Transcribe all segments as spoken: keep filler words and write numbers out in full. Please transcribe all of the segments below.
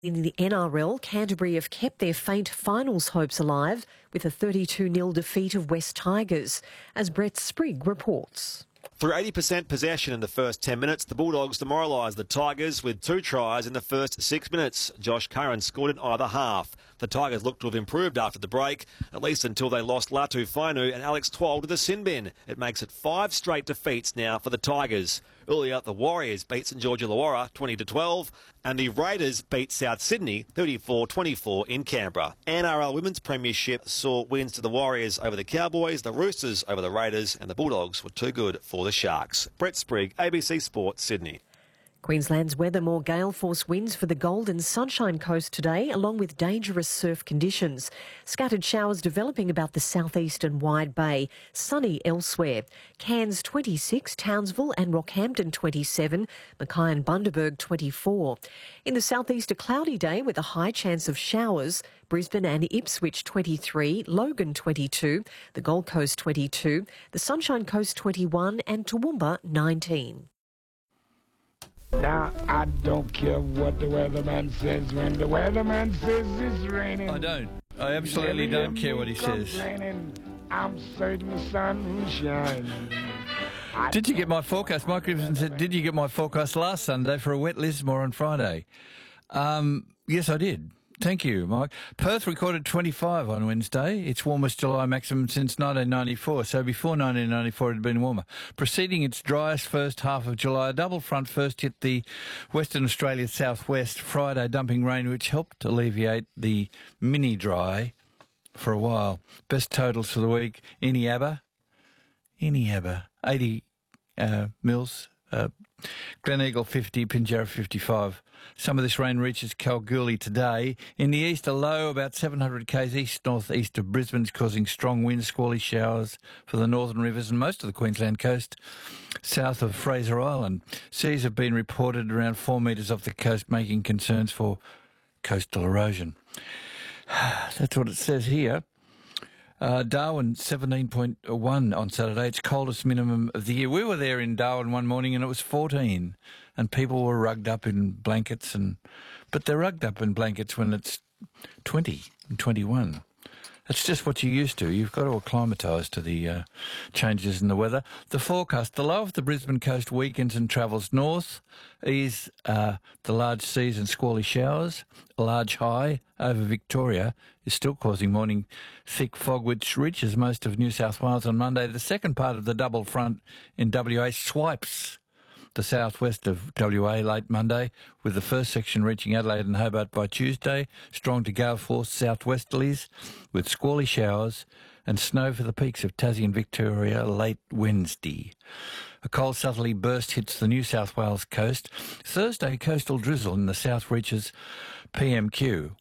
In the N R L, Canterbury have kept their faint finals hopes alive with a thirty-two nil defeat of West Tigers, as Brett Sprigg reports. Through eighty percent possession in the first ten minutes, the Bulldogs demoralised the Tigers with two tries in the first six minutes. Josh Curran scored in either half. The Tigers looked to have improved after the break, at least until they lost Latu Fainu and Alex Twal to the sin bin. It makes it five straight defeats now for the Tigers. Earlier, the Warriors beat St George Illawarra twenty to twelve, and the Raiders beat South Sydney thirty-four twenty-four in Canberra. N R L Women's Premiership saw wins to the Warriors over the Cowboys, the Roosters over the Raiders, and the Bulldogs were too good for the Sharks. Brett Sprigg, A B C Sport, Sydney. Queensland's weather, more gale force winds for the Gold and Sunshine Coast today, along with dangerous surf conditions. Scattered showers developing about the southeast and Wide Bay. Sunny elsewhere. Cairns twenty-six, Townsville and Rockhampton twenty-seven, Mackay and Bundaberg twenty-four. In the southeast, a cloudy day with a high chance of showers. Brisbane and Ipswich twenty-three, Logan twenty-two, the Gold Coast twenty-two, the Sunshine Coast twenty-one and Toowoomba nineteen. Now, I don't care what the weatherman says when the weatherman says it's raining. I don't. I absolutely don't care what he says. I'm certain the sun will shine. Did you get my forecast? Mike Gibson said, did you get my forecast last Sunday for a wet Lismore on Friday? Um, yes, I did. Thank you, Mike. Perth recorded twenty-five on Wednesday, its warmest July maximum since nineteen ninety-four, so before nineteen ninety-four it had been warmer. Preceding its driest first half of July, a double front first hit the Western Australia southwest Friday, dumping rain which helped alleviate the mini-dry for a while. Best totals for the week, Eneabba, Eneabba, eighty uh, mils, uh, Gleneagle fifty, Pinjarra fifty-five. Some of this rain reaches Kalgoorlie today. In the east, a low about seven hundred k's east-north-east of Brisbane is causing strong winds, squally showers for the northern rivers and most of the Queensland coast south of Fraser Island. Seas have been reported around four metres off the coast, making concerns for coastal erosion. That's what it says here. Uh, Darwin, seventeen point one on Saturday. It's coldest minimum of the year. We were there in Darwin one morning and it was fourteen, and people were rugged up in blankets, and but they're rugged up in blankets when it's twenty and twenty-one. That's just what you're used to. You've got to acclimatise to the uh, changes in the weather. The forecast, the low of the Brisbane coast weakens and travels north, is uh, the large seas and squally showers. A large high over Victoria is still causing morning thick fog, which reaches most of New South Wales on Monday. The second part of the double front in W A swipes the southwest of W A late Monday, with the first section reaching Adelaide and Hobart by Tuesday. Strong to gale force southwesterlies with squally showers and snow for the peaks of Tassie and Victoria late Wednesday. A cold southerly burst hits the New South Wales coast. Thursday, coastal drizzle in the south reaches P M Q.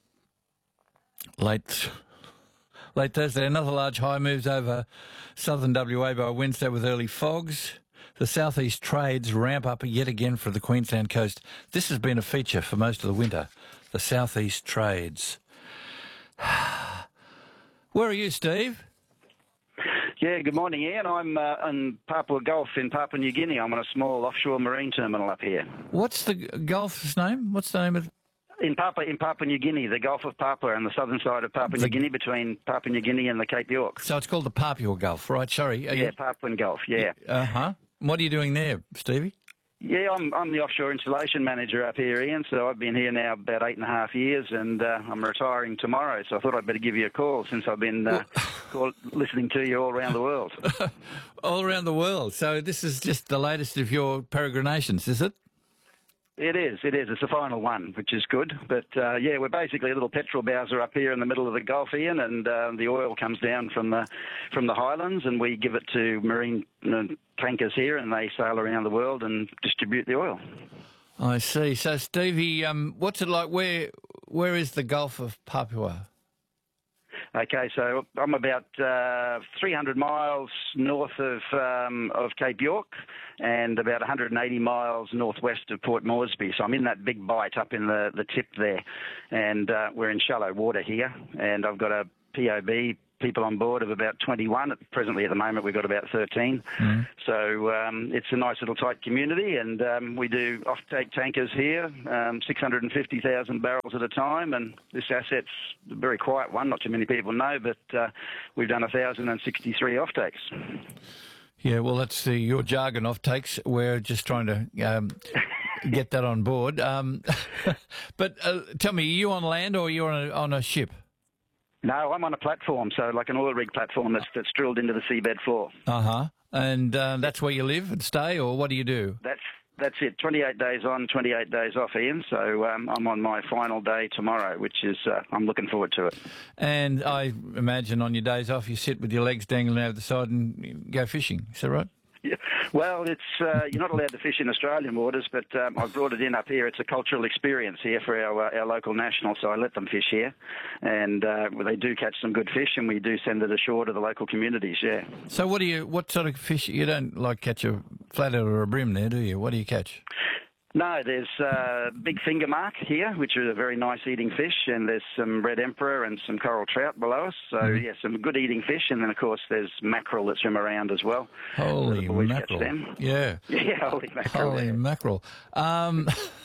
Late... Late Thursday, another large high moves over southern W A by Wednesday with early fogs. The southeast trades ramp up yet again for the Queensland coast. This has been a feature for most of the winter, the southeast trades. Where are you, Steve? Yeah, good morning, Ian. I'm uh, in Papua Gulf in Papua New Guinea. I'm on a small offshore marine terminal up here. What's the Gulf's name? What's the name of In Papua, in Papua New Guinea, the Gulf of Papua, on the southern side of Papua the... New Guinea, between Papua New Guinea and the Cape York. So it's called the Papua Gulf, right? Sorry. Are yeah, you... Papuan Gulf, yeah. Uh-huh. What are you doing there, Stevie? Yeah, I'm I'm the offshore installation manager up here, Ian, so I've been here now about eight and a half years, and uh, I'm retiring tomorrow, so I thought I'd better give you a call since I've been uh, call, listening to you all around the world. All around the world. So this is just the latest of your peregrinations, is it? It is, it is. It's the final one, which is good. But, uh, yeah, we're basically a little petrol bowser up here in the middle of the Gulf, Ian, and uh, the oil comes down from the from the highlands, and we give it to marine uh, tankers here, and they sail around the world and distribute the oil. I see. So, Stevie, um, what's it like? Where Where is the Gulf of Papua? Okay, so I'm about uh, three hundred miles north of um, of Cape York and about one hundred eighty miles northwest of Port Moresby. So I'm in that big bight up in the, the tip there, and uh, we're in shallow water here, and I've got a P O B people on board of about twenty-one. Presently, at the moment, we've got about thirteen. Mm. So um, it's a nice little tight community, and um, we do off-take tankers here, um, six hundred fifty thousand barrels at a time, and this asset's a very quiet one. Not too many people know, but uh, we've done one thousand sixty-three off-takes. Yeah, well, that's the, your jargon off-takes. We're just trying to um, get that on board. Um, but uh, tell me, are you on land or are you on a, on a ship? No, I'm on a platform, so like an oil rig platform that's, that's drilled into the seabed floor. Uh-huh. And uh, that's where you live and stay, or what do you do? That's That's it, twenty-eight days on, twenty-eight days off, Ian. So um, I'm on my final day tomorrow, which is, uh, I'm looking forward to it. And I imagine on your days off you sit with your legs dangling over the side and go fishing, is that right? Yeah. Well, it's uh, you're not allowed to fish in Australian waters, but um, I've brought it in up here. It's a cultural experience here for our uh, our local nationals, so I let them fish here. And uh, they do catch some good fish, and we do send it ashore to the local communities, yeah. So what do you, what sort of fish, you don't like catch a flathead or a bream there, do you? What do you catch? No, there's uh, big finger mark here, which is a very nice eating fish, and there's some red emperor and some coral trout below us. So, mm. yeah, some good eating fish, and then, of course, there's mackerel that swim around as well. Holy the boys mackerel. Catch them. Yeah. Yeah, holy mackerel. Holy yeah. mackerel. Um,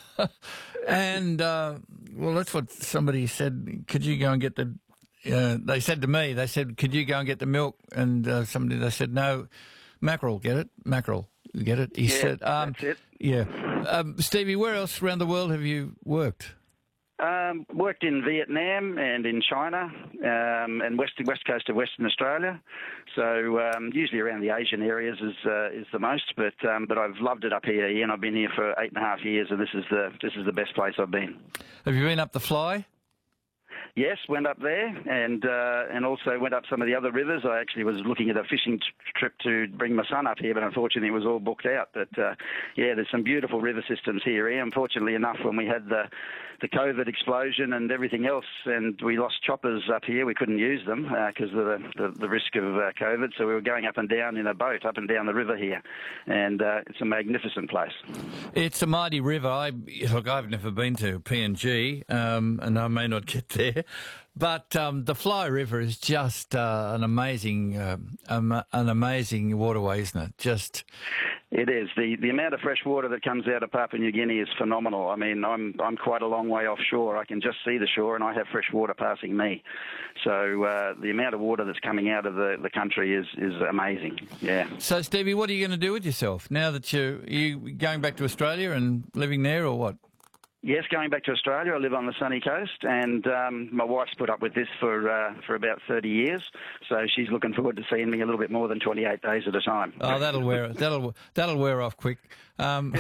and, uh, well, that's what somebody said. Could you go and get the... Uh, they said to me, they said, could you go and get the milk? And uh, somebody, they said, no, mackerel, get it? Mackerel. You get it? He yeah, said, um, that's it. Yeah. Um, Stevie, where else around the world have you worked? Um, worked in Vietnam and in China um, and west west coast of Western Australia. So um, usually around the Asian areas is uh, is the most. But um, but I've loved it up here, Ian. I've been here for eight and a half years, and this is the this is the best place I've been. Have you been up the Fly? Yes, went up there, and uh, and also went up some of the other rivers. I actually was looking at a fishing t- trip to bring my son up here, but unfortunately it was all booked out. But uh, yeah, there's some beautiful river systems here. Eh? Unfortunately enough, when we had the the COVID explosion and everything else, and we lost choppers up here, we couldn't use them because uh, of the, the, the risk of uh, COVID. So we were going up and down in a boat, up and down the river here, and uh, it's a magnificent place. It's a mighty river. I look, I've never been to P N G, um, and I may not get there. But um, the Fly River is just uh, an amazing, uh, um, an amazing waterway, isn't it? Just it is. the The amount of fresh water that comes out of Papua New Guinea is phenomenal. I mean, I'm I'm quite a long way offshore. I can just see the shore, and I have fresh water passing me. So uh, the amount of water that's coming out of the, the country is is amazing. Yeah. So Stevie, what are you going to do with yourself now that you are you going back to Australia and living there, or what? Yes, going back to Australia. I live on the sunny coast, and um, my wife's put up with this for uh, for about thirty years, so she's looking forward to seeing me a little bit more than twenty-eight days at a time. Oh, that'll wear that'll that'll wear off quick. Um...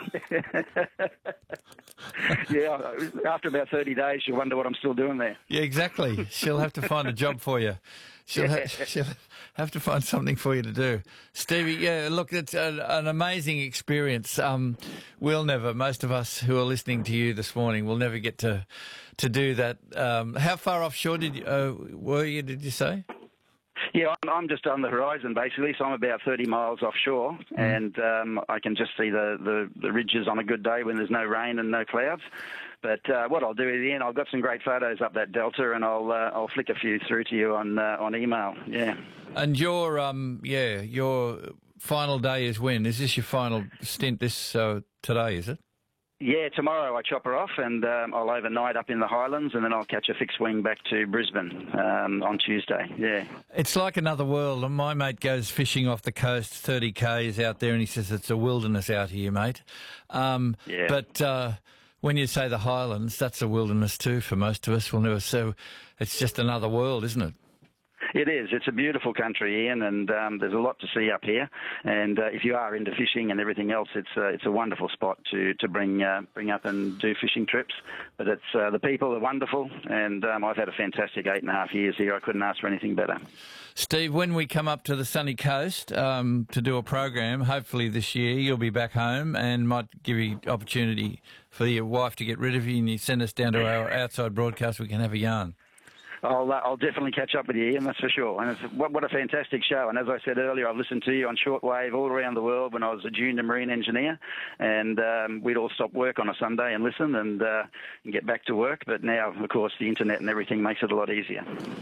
yeah, after about thirty days, you'll wonder what I'm still doing there. Yeah, exactly. She'll have to find a job for you. She'll, yeah. ha- she'll have to find something for you to do. Stevie, yeah, look, it's a, an amazing experience. Um, we'll never, most of us who are listening to you this morning, will never get to to do that. Um, how far offshore did you, uh, were you, did you say? Yeah, I'm, I'm just on the horizon, basically, so I'm about thirty miles offshore, mm. and um, I can just see the, the, the ridges on a good day when there's no rain and no clouds. But uh, what I'll do at the end, I've got some great photos up that delta, and I'll uh, I'll flick a few through to you on uh, on email. Yeah. And your um yeah your final day is when? Is this your final stint? This uh, today, is it? Yeah, tomorrow I chop her off, and um, I'll overnight up in the Highlands, and then I'll catch a fixed wing back to Brisbane um, on Tuesday. Yeah. It's like another world. And my mate goes fishing off the coast, thirty kays out there, and he says it's a wilderness out here, mate. Um, yeah. But uh, when you say the Highlands, that's a wilderness too for most of us. We'll never. So it's just another world, isn't it? It is. It's a beautiful country, Ian, and um, there's a lot to see up here. And uh, if you are into fishing and everything else, it's uh, it's a wonderful spot to to bring uh, bring up and do fishing trips. But it's uh, the people are wonderful, and um, I've had a fantastic eight and a half years here. I couldn't ask for anything better. Steve, when we come up to the sunny coast um, to do a program, hopefully this year you'll be back home and might give you opportunity for your wife to get rid of you, and you send us down to our outside broadcast. We can have a yarn. I'll, uh, I'll definitely catch up with you, Ian, that's for sure. And it's, what, what a fantastic show. And as I said earlier, I've listened to you on shortwave all around the world when I was a junior marine engineer. And um, we'd all stop work on a Sunday and listen and, uh, and get back to work. But now, of course, the internet and everything makes it a lot easier. Steve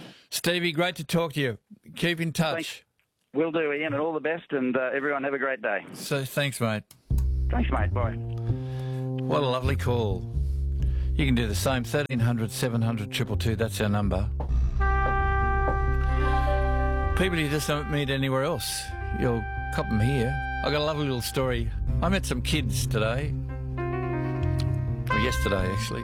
Stevie, great to talk to you. Keep in touch. Thanks. Will do, Ian, and all the best, and uh, everyone have a great day. So thanks, mate. Thanks, mate. Bye. What a lovely call. You can do the same. thirteen hundred, seven hundred, two two two. That's our number. People you just don't meet anywhere else. You'll cop them here. I got a lovely little story. I met some kids today. Or yesterday, actually.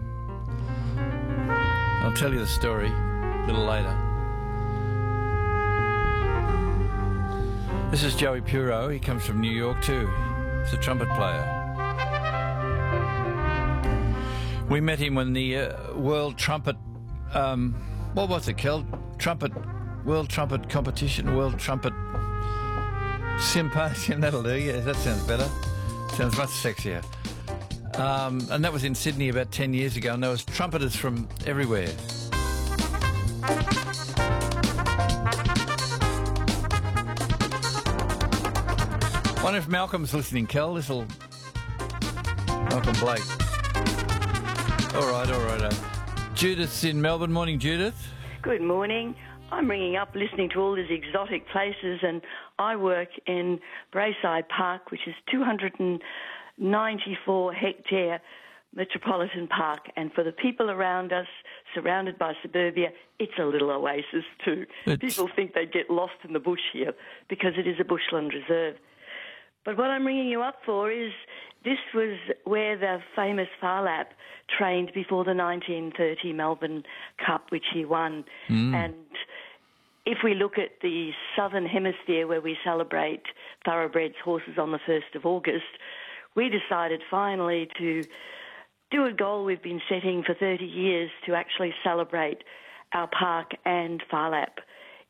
I'll tell you the story a little later. This is Joey Puro. He comes from New York too. He's a trumpet player. We met him when the uh, World Trumpet, um, what was it called? Trumpet, World Trumpet Competition, World Trumpet Symposium. That'll do, yeah, that sounds better. Sounds much sexier. Um, and that was in Sydney about ten years ago, and there was trumpeters from everywhere. I wonder if Malcolm's listening, Kel. This'll... Malcolm Blake. All right, all right. Uh, Judith's in Melbourne. Morning, Judith. Good morning. I'm ringing up listening to all these exotic places, and I work in Braeside Park, which is two hundred ninety-four hectare metropolitan park, and for the people around us, surrounded by suburbia, it's a little oasis too. It's... People think they get lost in the bush here because it is a bushland reserve. But what I'm ringing you up for is this was where the famous Farlap trained before the nineteen thirty Melbourne Cup, which he won. Mm. And if we look at the southern hemisphere where we celebrate thoroughbreds horses on the first of August, we decided finally to do a goal we've been setting for thirty years to actually celebrate our park and Farlap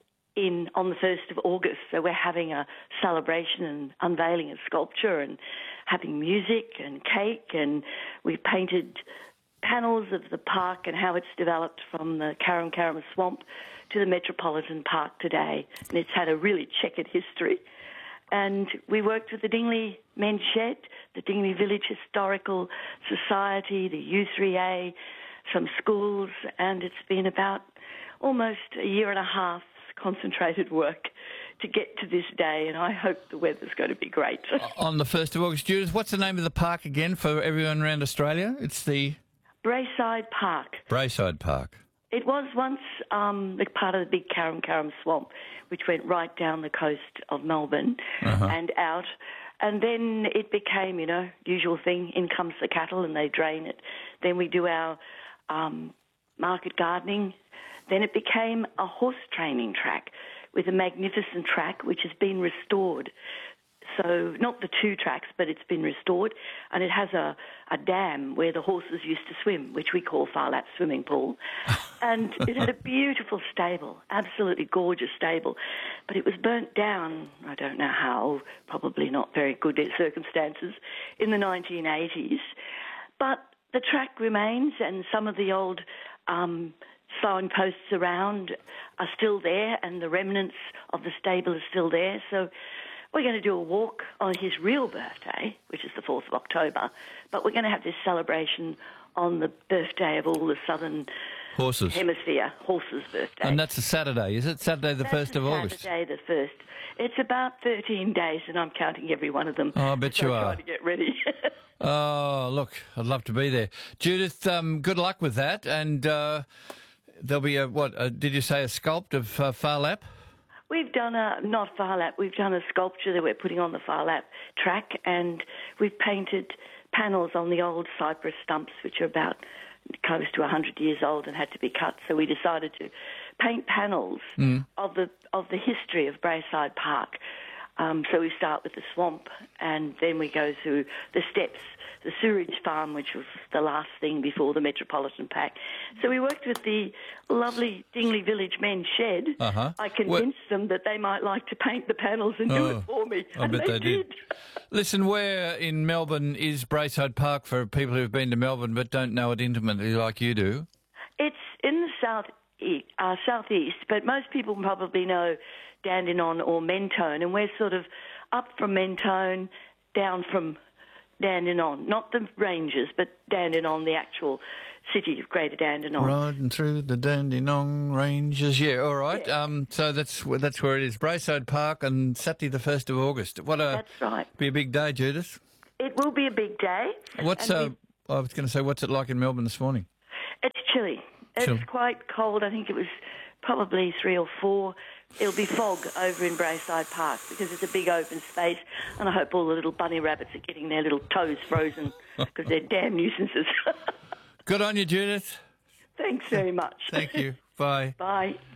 in on the first of August. So we're having a celebration and unveiling a sculpture and having music and cake, and we've painted panels of the park and how it's developed from the Karam Karam Swamp to the Metropolitan Park today. And it's had a really checkered history. And we worked with the Dingley Men's Shed, the Dingley Village Historical Society, the U three A, some schools, and it's been about almost a year and a half concentrated work to get to this day, and I hope the weather's going to be great. On the first of August, Judith, what's the name of the park again for everyone around Australia? It's the... Braeside Park. Braeside Park. It was once um, the part of the big Karam Karam Swamp, which went right down the coast of Melbourne uh-huh. and out. And then it became, you know, usual thing, in comes the cattle and they drain it. Then we do our um, market gardening. Then it became a horse training track with a magnificent track which has been restored. So not the two tracks, but it's been restored, and it has a, a dam where the horses used to swim, which we call Farlap Swimming Pool. And it had a beautiful stable, absolutely gorgeous stable, but it was burnt down, I don't know how, probably not very good circumstances, in the nineteen eighties. But the track remains, and some of the old um, signposts around are still there, and the remnants of the stable are still there. So we're going to do a walk on his real birthday, which is the fourth of October, but we're going to have this celebration on the birthday of all the southern horses. hemisphere, horses' birthday. And that's a Saturday, is it? Saturday the that's first of August? Saturday the first. It's about thirteen days, and I'm counting every one of them. Oh, I bet so you I'm are. trying to get ready. Oh, look, I'd love to be there. Judith, um, good luck with that, and uh, there'll be a, what, a, did you say a sculpt of uh, Farlap? We've done a, not Farlap, we've done a sculpture that we're putting on the Farlap track, and we've painted panels on the old cypress stumps, which are about close to one hundred years old and had to be cut. So we decided to paint panels mm. of the of the history of Braeside Park. Um, so we start with the swamp, and then we go through the steps, the sewerage farm, which was the last thing before the Metropolitan Park. So we worked with the lovely Dingley Village Men's Shed. Uh-huh. I convinced well, them that they might like to paint the panels and oh, do it for me, I and bet they, they did. did. Listen, where in Melbourne is Braeside Park for people who've been to Melbourne but don't know it intimately like you do? It's in the south uh, southeast, but most people probably know Dandenong or Mentone, and we're sort of up from Mentone, down from Dandenong, not the ranges, but Dandenong, the actual city of Greater Dandenong. Riding through the Dandenong Ranges. Yeah, all right. Yeah. Um, so that's where, that's where it is. Braeside Park on Saturday the first of August. What a, That's right. Be a big day, Judith. It will be a big day. What's, and uh, I was going to say, what's it like in Melbourne this morning? It's chilly. It's Chill. quite cold. I think it was probably three or four. It'll be fog over in Braeside Park because it's a big open space, and I hope all the little bunny rabbits are getting their little toes frozen because they're damn nuisances. Good on you, Judith. Thanks very much. Thank you. Bye. Bye.